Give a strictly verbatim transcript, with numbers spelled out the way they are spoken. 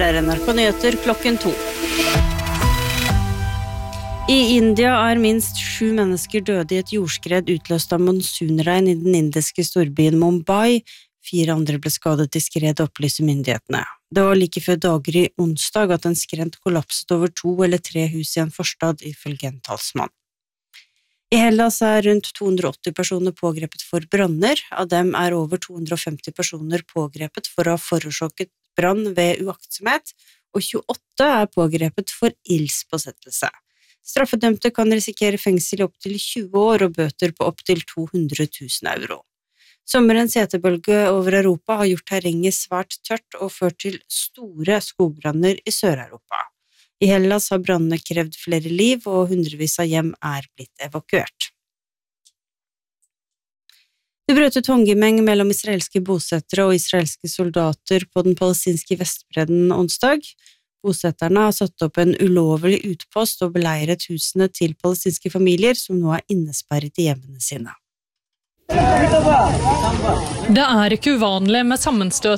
Her er N R K Nyheter klokken to. I India er minst sju mennesker døde i et jordskred utløst av monsunregn i den indiske storbyen Mumbai. Fire andre ble skadet i skredet, opplyser myndighetene. Det var like før dager i onsdag at en skrent kollapset over to eller tre hus i en forstad, ifølge en talsmann. I Hellas er rundt to hundre og åtti personer pågrepet for branner. Av dem er over to hundre og femti personer pågrepet for å ha forårsaket brann ved uaktsomhet, og tjueåtte er pågrepet for ildspåsettelse. Straffedømte kan risikere fengsel i opp til tjue år og bøter på opp til to hundre tusen euro. Sommerens hetebølge over Europa har gjort terrenget svært tørt og ført til store skogbranner i Sør-Europa. I Hellas har brannene krevd flere liv, og hundrevis av hjem er blitt evakuert. Det brøt ut håndgemeng mellom israelske bosettere og israelske soldater på den palestinske Vestbredden onsdag. Bosetterne har satt opp en ulovlig utpost og beleiret husene til palestinske familier som nå er innesperret i hjemmene sine. Det er ikke uvanlig med sammenstøt